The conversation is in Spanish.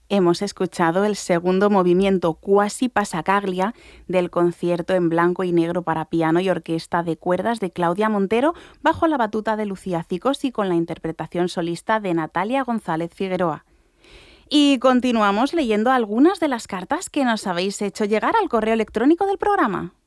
Hemos escuchado el segundo movimiento Quasi Passacaglia del concierto en blanco y negro para piano y orquesta de cuerdas de Claudia Montero bajo la batuta de Lucía Cicos y con la interpretación solista de Natalia González Figueroa. Y continuamos leyendo algunas de las cartas que nos habéis hecho llegar al correo electrónico del programa.